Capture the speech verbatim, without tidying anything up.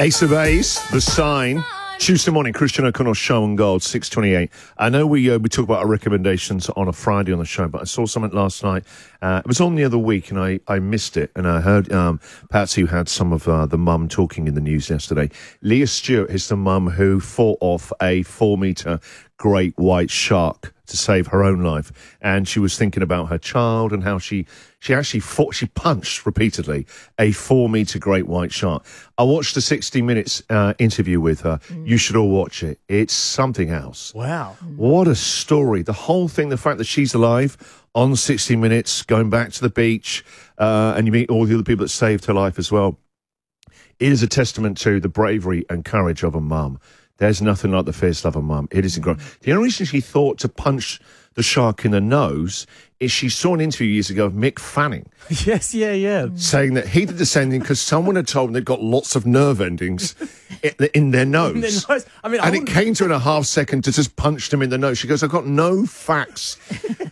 Ace of Ace, The Sign. Tuesday morning, Christian O'Connell Show on Gold, six twenty-eight. I know we uh, we talk about our recommendations on a Friday on the show, but I saw something last night. Uh, it was on the other week, and I, I missed it. And I heard um, Patsy, who had some of uh, the mum talking in the news yesterday. Leah Stewart is the mum who fought off a four-metre great white shark to save her own life. And she was thinking about her child and how she, she actually fought, she punched repeatedly a four metre great white shark. I watched the sixty minutes uh, interview with her. Mm. You should all watch it. It's something else. Wow. What a story. The whole thing, the fact that she's alive on sixty minutes, going back to the beach, uh, and you meet all the other people that saved her life as well. It is a testament to the bravery and courage of a mum. There's nothing like the fierce love of mum. It is incredible. The only reason she thought to punch the shark in the nose is she saw an interview years ago of Mick Fanning. Yes, yeah, yeah. Saying that he did the same thing because someone had told him they've got lots of nerve endings in, in their nose. In their nose. I mean, I and it came to her in a half second to just punch them in the nose. She goes, I've got no facts